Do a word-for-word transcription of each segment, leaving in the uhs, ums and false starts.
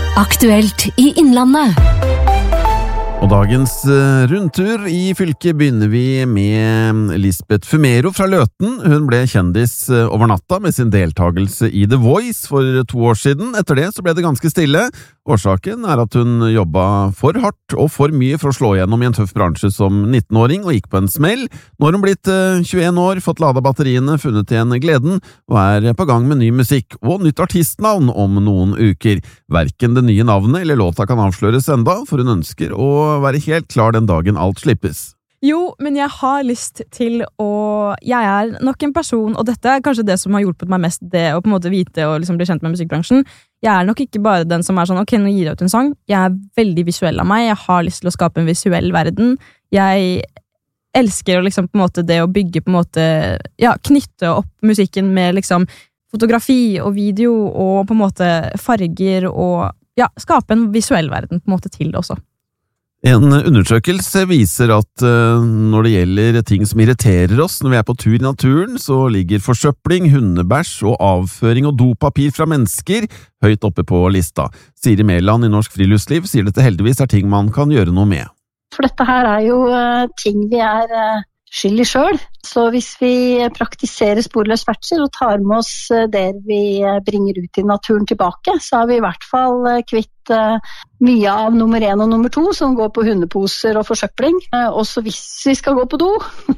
Aktuelt i Innlandet. Og dagens rundtur i fylket begynner vi med Lisbeth Fumero fra Løten. Hun ble kjendis over natta med sin deltagelse i The Voice for to år siden. Etter det så ble det ganske stille. Årsaken er at hun jobbet for hardt og for mye for å slå gjennom i en tøff bransje som nittenåring og gikk på en smell. Nå har hun blitt tjueen år, fått ladet batteriene, funnet igjen gleden og er på gang med ny musikk og nytt artistnavn om noen uker. Hverken det nye navnet eller låta kan avsløres enda, for hun ønsker å være helt klar den dagen alt slippes. Jo, men jeg har lyst til å... Jeg er nok en person, og dette er kanskje det som har hjulpet meg mest, det å på en måte vite og liksom bli kjent med musikkbransjen. Jeg er nok ikke bare den som er sånn, ok, nå gir jeg ut en sang. Jeg er veldig visuell av meg, jeg har lyst til å skape en visuell verden. Jeg elsker å liksom på en måte det å bygge på en måte, ja, knytte opp musikken med liksom fotografi og video og på en måte farger og ja, skape en visuell verden på en måte til det også. En undersøkelse viser at uh, når det gjelder ting som irriterer oss når vi er på tur i naturen, så ligger forsøpling, hundebæsj og avføring og dopapir fra mennesker høyt oppe på lista. Siri Mæland i Norsk Friluftsliv sier dette heldigvis er ting man kan gjøre noe med. For dette her er jo uh, ting vi er uh, skyld i selv. Så hvis vi praktiserer sporløs ferdsel og tar med oss uh, det vi bringer ut i naturen tilbake, så har vi i hvert fall uh, kvitt uh, mye av nummer én og nummer to som går på hundeposer og forsøpling. Også hvis vi skal gå på do,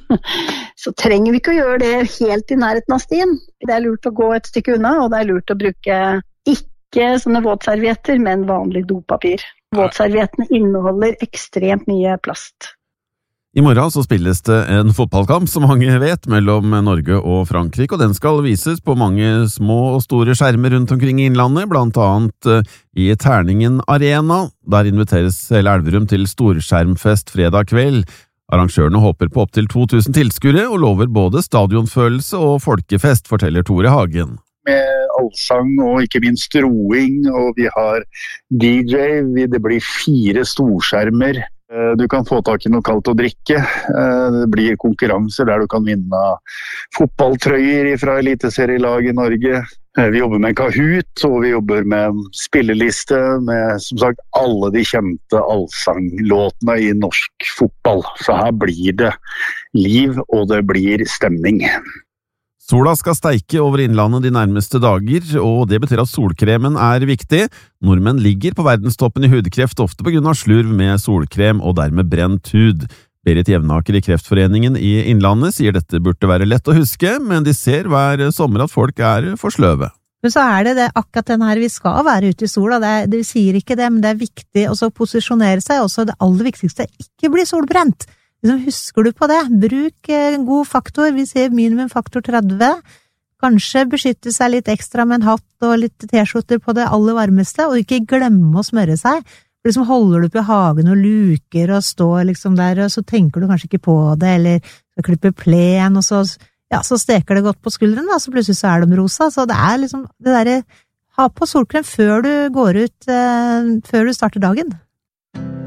så trenger vi ikke å gjøre det helt i nærheten av stien. Det er lurt å gå et stykke unna, og det er lurt å bruke ikke sånne våtservietter, men vanlig dopapir. Våtserviettene inneholder ekstremt mye plast. I morgen så spilles det en fotballkamp, som mange vet, mellom Norge og Frankrike, og den skal vises på mange små og store skjermer rundt omkring i Innlandet, blant annet i Terningen Arena. Der inviteres hele Elverum til storskjermfest fredag kveld. Arrangørene håper på opp til to tusen tilskuere, og lover både stadionfølelse og folkefest, forteller Tore Hagen. Med allsang og ikke minst roing, og vi har D J, det blir fire storskjermer. Du kan få tak i noe kaldt å drikke. Det blir konkurranser der du kan vinne fotballtrøyer fra eliteserielag i Norge. Vi jobber med Kahoot, og vi jobber med spilleliste med som sagt alle de kjente allsanglåtene i norsk fotball. Så her blir det liv, og det blir stemning. Sola skal steike over Innlandet de nærmeste dager, og det betyr at solkremen er viktig. Nordmenn ligger på verdenstoppen i hudkreft, ofte på grunn av slurv med solkrem og dermed brent hud. Berit Jevnaker i Kreftforeningen i Innlandet sier dette burde være lett å huske, men de ser hver sommer at folk er for sløve. Men så er det, det akkurat den her, vi skal være ute i sola, det, er, det sier ikke det, men det er viktig å posisjonere seg, også det aller viktigste er ikke bli solbrent. Husker du på det? Bruk en god faktor, vi sier minimum faktor tretti, kanskje beskytte seg litt ekstra med en hatt og litt t-skjorter på det aller varmeste, og ikke glemme å smøre seg. For liksom holder du på i hagen og luker og står liksom der, og så tenker du kanskje ikke på det, eller så klipper plen, og så, ja, så steker det godt på skulderen, da, så plutselig så er de rosa, så det er liksom det der, ha på solkrem før du går ut, eh, før du starter dagen.